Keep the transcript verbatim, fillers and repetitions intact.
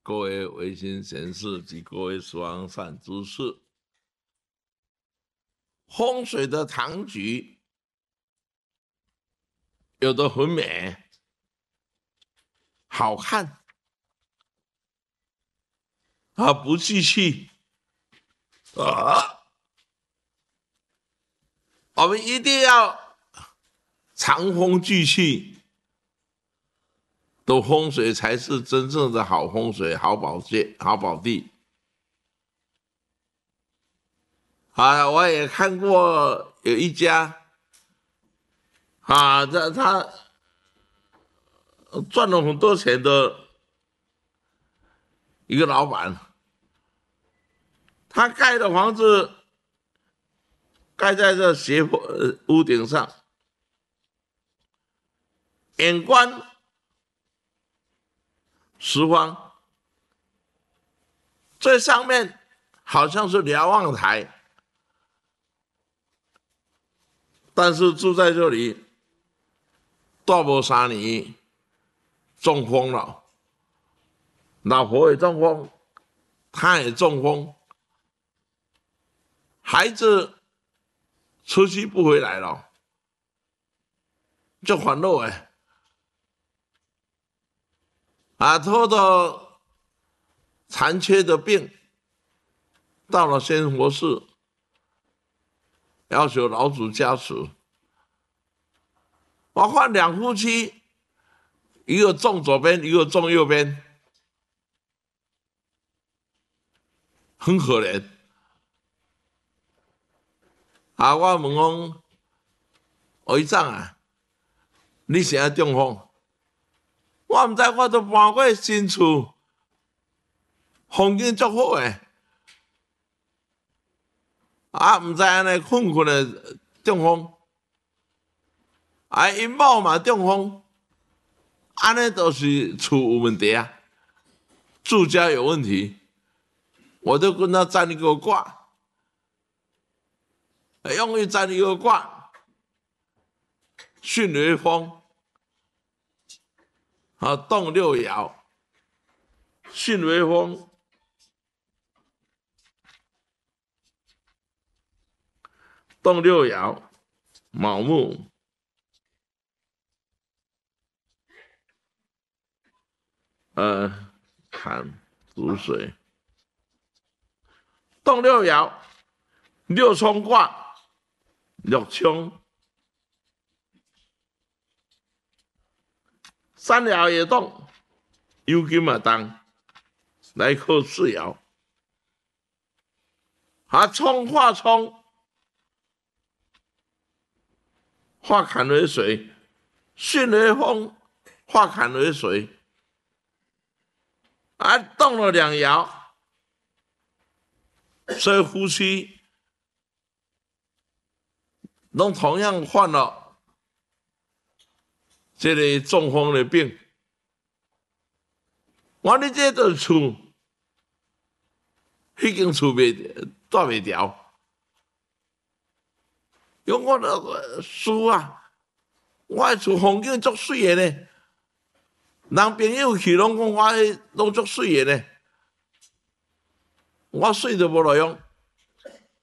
各位维新贤士及各位十方善知识，风水的堂局有的很美，好看，啊，不聚气啊，我们一定要长风聚气的风水，才是真正的好风水、好宝界、好宝地。啊，我也看过有一家，啊，他他赚了很多钱的一个老板，他盖的房子盖在这斜坡屋顶上，眼观十方，最上面好像是瞭望台。但是住在这里，大无三年中风了，老婆也中风，他也中风，孩子出去不回来了，就烦恼哎，啊，拖着残缺的病到了仙佛寺，要求老祖加持。我看两夫妻，一个中左边，一个中右边，很可怜。啊，我问讲，学长啊，你现在中风？我唔知，我都搬过新厝，风景足好诶。啊，唔知安尼困困的中风。啊，因某嘛中风，安尼都是厝有问题啊，住家有问题，我就跟他占一个卦，用一占一个卦，巽为风，啊，动六爻，巽为风，动六爻，卯木。呃，坎属水，动六爻，六冲卦，六冲，三爻也动，酉金嘛当，来克四爻，啊，冲化冲，化坎为水，巽为风，化坎为水。啊，动了两爻，所以夫妻都同样患了这个中风的病。我你这个厝，已经厝未住未调，用我的书啊，我的厝风景足水的呢。人朋友去拢讲我拢足水的呢，我水都无路用。